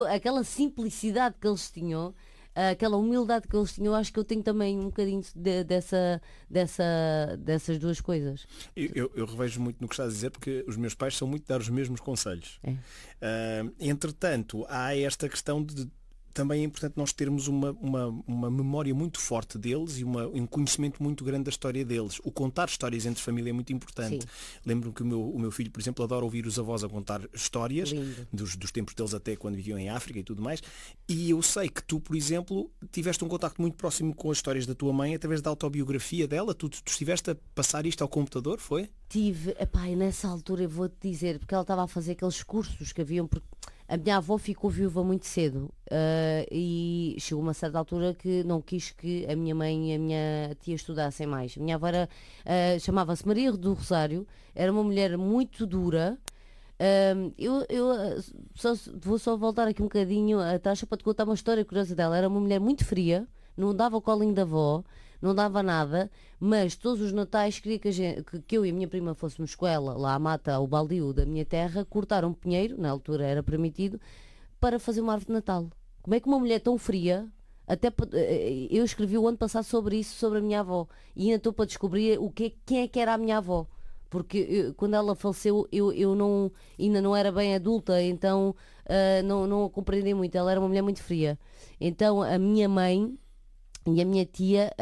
aquela simplicidade que eles tinham, aquela humildade que eles tinham, acho que eu tenho também um bocadinho dessas duas coisas. Eu revejo muito no que estás a dizer, porque os meus pais são muito de dar os mesmos conselhos. É. Entretanto, há esta questão de também é importante nós termos uma memória muito forte deles e um conhecimento muito grande da história deles. O contar histórias entre família é muito importante. Lembro-me que o meu filho, por exemplo, adora ouvir os avós a contar histórias dos tempos deles até quando viviam em África e tudo mais. E eu sei que tu, por exemplo, tiveste um contacto muito próximo com as histórias da tua mãe através da autobiografia dela. Tu estiveste a passar isto ao computador, foi? Tive, epá, e nessa altura eu vou-te dizer, porque ela estava a fazer aqueles cursos que haviam, porque a minha avó ficou viúva muito cedo, e chegou uma certa altura que não quis que a minha mãe e a minha tia estudassem mais. A minha avó chamava-se Maria do Rosário, era uma mulher muito dura. Vou só voltar aqui um bocadinho atrás para te contar uma história curiosa dela. Era uma mulher muito fria, não dava o colinho da avó, não dava nada, mas todos os natais queria que eu e a minha prima fôssemos com ela lá à mata, ao baldio da minha terra, cortar um pinheiro, na altura era permitido, para fazer uma árvore de Natal. Como é que uma mulher tão fria, eu escrevi o ano passado sobre isso, sobre a minha avó, e ainda estou para descobrir quem é que era a minha avó. Porque quando ela faleceu eu ainda não era bem adulta, então não a compreendi muito. Ela era uma mulher muito fria. Então a minha mãe e a minha tia,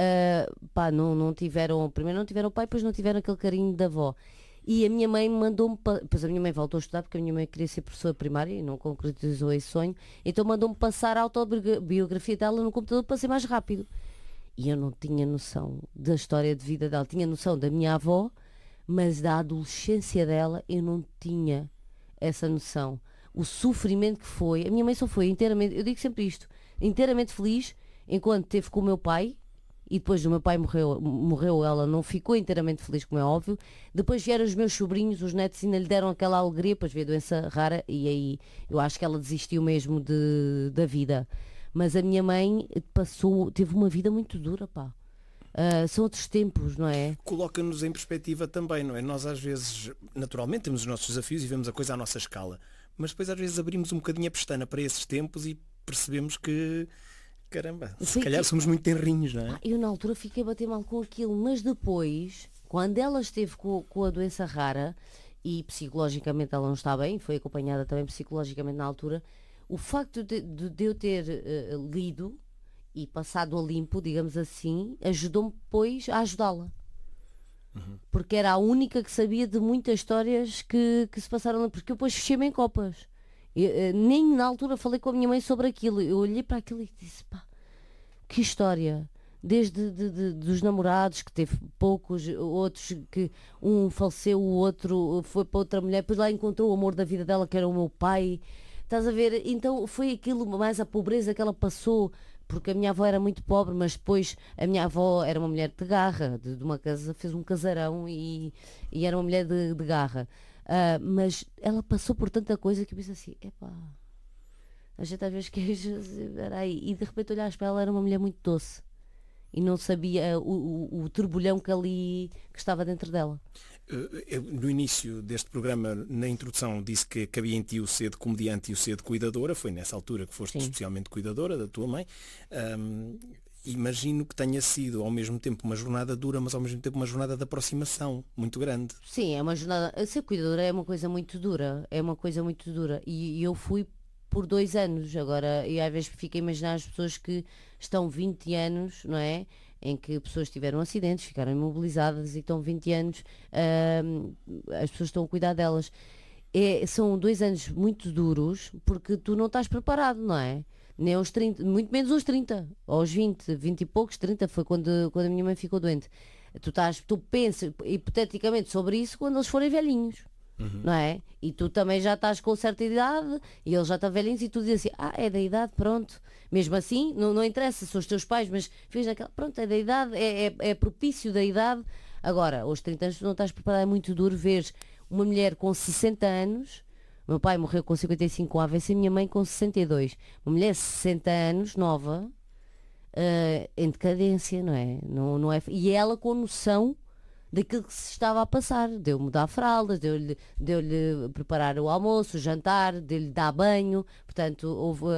não tiveram, primeiro não tiveram pai, depois não tiveram aquele carinho da avó. E a minha mãe mandou-me, pois a minha mãe voltou a estudar porque a minha mãe queria ser professora primária e não concretizou esse sonho, então mandou-me passar a autobiografia dela no computador para ser mais rápido. E eu não tinha noção da história de vida dela, tinha noção da minha avó, mas da adolescência dela eu não tinha essa noção. O sofrimento que foi, a minha mãe só foi inteiramente, eu digo sempre isto, inteiramente feliz enquanto esteve com o meu pai, e depois do meu pai morreu, ela não ficou inteiramente feliz, como é óbvio. Depois vieram os meus sobrinhos, os netos ainda lhe deram aquela alegria, depois veio a doença rara, e aí eu acho que ela desistiu mesmo da vida. Mas a minha mãe teve uma vida muito dura, pá. São outros tempos, não é? Coloca-nos em perspectiva também, não é? Nós às vezes, naturalmente, temos os nossos desafios e vemos a coisa à nossa escala, mas depois às vezes abrimos um bocadinho a pestana para esses tempos e percebemos que, caramba, se calhar somos muito tenrinhos, não é? Eu na altura fiquei a bater mal com aquilo, mas depois, quando ela esteve com a doença rara, e psicologicamente ela não está bem, foi acompanhada também psicologicamente na altura, o facto de eu ter lido e passado a limpo, digamos assim, ajudou-me depois a ajudá-la. Porque era a única que sabia de muitas histórias que se passaram lá, porque eu depois fechei-me em copas. Nem na altura falei com a minha mãe sobre aquilo. Eu olhei para aquilo e disse, pá, que história. Desde dos namorados, que teve poucos, outros que um faleceu, o outro foi para outra mulher, depois lá encontrou o amor da vida dela, que era o meu pai. Estás a ver? Então foi aquilo, mais a pobreza que ela passou, porque a minha avó era muito pobre, mas depois a minha avó era uma mulher de garra, de uma casa, fez um casarão e era uma mulher de garra. Mas ela passou por tanta coisa que eu pensei assim, epá, a gente às vezes e de repente olhas para ela, era uma mulher muito doce e não sabia o turbulhão que estava dentro dela. No início deste programa, na introdução, disse que cabia em ti o ser de comediante e o ser de cuidadora. Foi nessa altura que foste especialmente cuidadora da tua mãe. Imagino que tenha sido ao mesmo tempo uma jornada dura, mas ao mesmo tempo uma jornada de aproximação muito grande. Sim, é uma jornada. Ser cuidadora é uma coisa muito dura. É uma coisa muito dura. E eu fui por 2 anos. Agora, e às vezes fico a imaginar as pessoas que estão 20 anos, não é? Em que pessoas tiveram acidentes, ficaram imobilizadas e estão 20 anos, as pessoas estão a cuidar delas. São 2 anos muito duros porque tu não estás preparado, não é? Nem aos 30, muito menos aos 30, aos 20 e poucos, 30 foi quando a minha mãe ficou doente. Tu pensas hipoteticamente sobre isso quando eles forem velhinhos. Não é? E tu também já estás com certa idade e eles já estão velhinhos e tu dizes assim, é da idade, pronto. Mesmo assim, não interessa, são os teus pais, mas fez naquela, pronto, é da idade, é propício da idade. Agora, aos 30 anos tu não estás preparado, é muito duro ver uma mulher com 60 anos, meu pai morreu com 55 com AVC, minha mãe com 62. Uma mulher de 60 anos, nova, em decadência, não é? Não é? E ela com noção daquilo que se estava a passar. Deu-me dar fraldas, deu-lhe preparar o almoço, o jantar, deu-lhe dar banho. Portanto, houve